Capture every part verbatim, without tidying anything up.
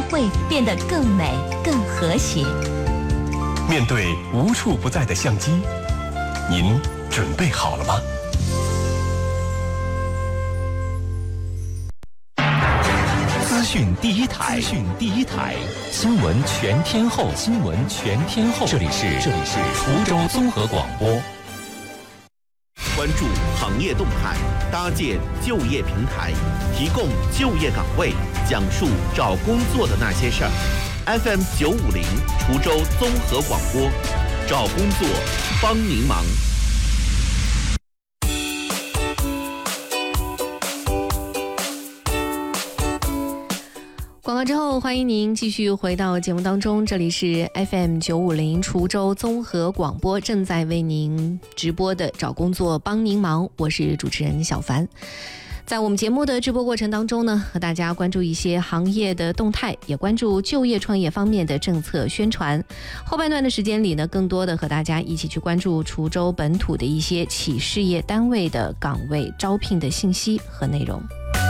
会变得更美、更和谐。 面对无处不在的相机，您准备好了吗？资讯第一台，资讯第一台，新闻全天候，新闻全天候。这里是这里是滁州综合广播。 关注行业动态，搭建就业平台，提供就业岗位，讲述找工作的那些事儿。F M 九五零滁州综合广播，找工作帮您忙。 广告之后，欢迎您继续回到节目当中，这里是 F M 九五零滁州综合广播，正在为您直播的找工作帮您忙，我是主持人小凡。在我们节目的直播过程当中呢，和大家关注一些行业的动态，也关注就业创业方面的政策宣传。后半段的时间里呢，更多的和大家一起去关注滁州本土的一些企事业单位的岗位招聘的信息和内容。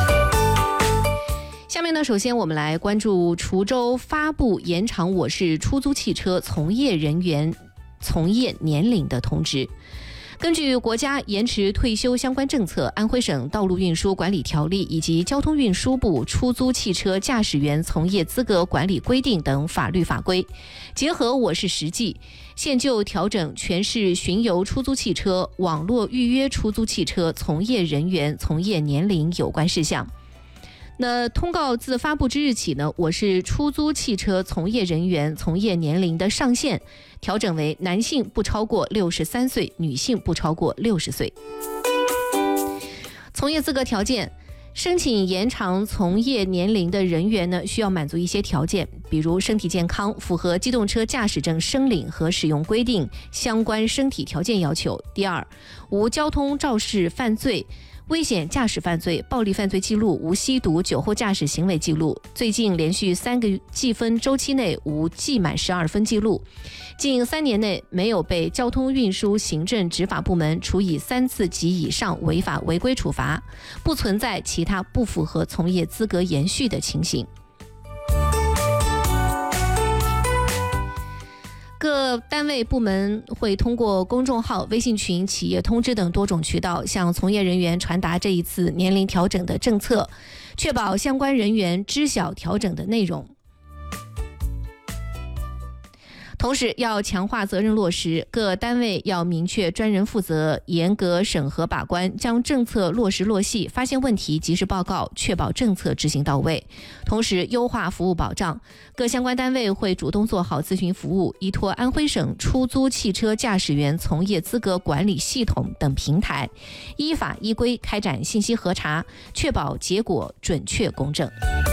下面呢，首先我们来关注滁州发布延长我市出租汽车从业人员从业年龄的通知。根据国家延迟退休相关政策、安徽省道路运输管理条例以及交通运输部出租汽车驾驶员从业资格管理规定等法律法规，结合我市实际，现就调整全市巡游出租汽车、网络预约出租汽车从业人员从业年龄有关事项。那通告自发布之日起呢，我市出租汽车从业人员从业年龄的上限调整为男性不超过六十三岁，女性不超过六十岁。从业资格条件，申请延长从业年龄的人员呢，需要满足一些条件，比如身体健康，符合机动车驾驶证申领和使用规定相关身体条件要求。第二，无交通肇事犯罪、危险驾驶犯罪、暴力犯罪记录，无吸毒、酒后驾驶行为记录，最近连续三个记分周期内无记满十二分记录，近三年内没有被交通运输行政执法部门处以三次及以上违法违规处罚，不存在其他不符合从业资格延续的情形。各单位部门会通过公众号、微信群、企业通知等多种渠道，向从业人员传达这一次年龄调整的政策，确保相关人员知晓调整的内容。同时要强化责任落实，各单位要明确专人负责，严格审核把关，将政策落实落细，发现问题及时报告，确保政策执行到位。同时优化服务保障，各相关单位会主动做好咨询服务，依托安徽省出租汽车驾驶员从业资格管理系统等平台，依法依规开展信息核查，确保结果准确公正。